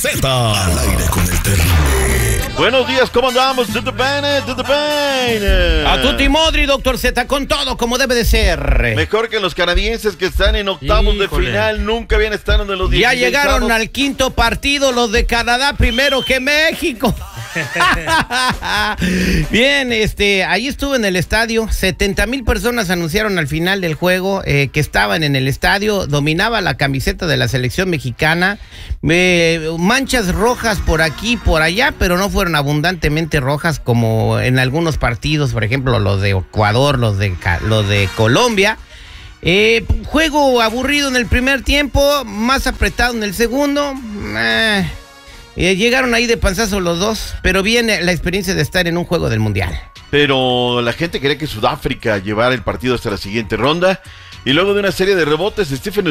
Z al aire con el terrible. Buenos días, ¿cómo andamos? Tutto bene. A tutti modri, doctor Z, con todo como debe de ser. Mejor que los canadienses que están en octavos de final, nunca habían estado en los 16. Ya llegaron al quinto partido los de Canadá primero que México. Bien, ahí estuve en el estadio. 70,000 personas anunciaron al final del juego que estaban en el estadio. Dominaba la camiseta de la selección mexicana. Manchas rojas por aquí, por allá, pero no fueron abundantemente rojas como en algunos partidos, por ejemplo, los de Ecuador, los de Colombia. Juego aburrido en el primer tiempo, más apretado en el segundo. Llegaron ahí de panzazo los dos, pero viene la experiencia de estar en un juego del Mundial. Pero la gente quería que Sudáfrica llevara el partido hasta la siguiente ronda, y luego de una serie de rebotes, Stephen